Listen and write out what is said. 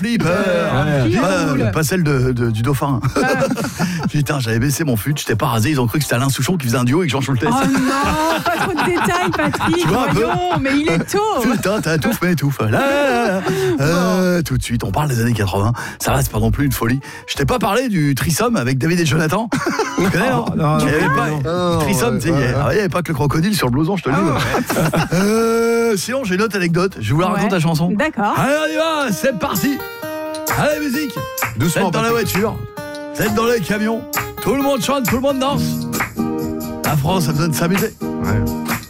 flipper. Pas celle du dauphin. Putain, j'avais baissé mon fut, j'étais pas rasé, ils ont cru que c'était Alain Souchon qui faisait un duo avec Jean Schultes. Oh non, pas trop de détails, Patrick. Tu vois un peu mais il est tôt. Putain, t'étouffes, mais étouffe. Tout de suite, on parle des années 80. Ça va, c'est pas non plus une folie. Je t'ai pas parlé du threesome avec David et Jonathan. Tu connais, non? Il y avait pas threesome, tu sais, il y avait pas que le crocodile sur le blouson, je te le dis. Sinon, j'ai une autre anecdote. Je vous la raconte la chanson. D'accord. Allez, on y va, c'est parti. Allez, musique. Doucement. Vous êtes dans la voiture, vous êtes dans les camions. Tout le monde chante, tout le monde danse. La France a besoin de s'amuser.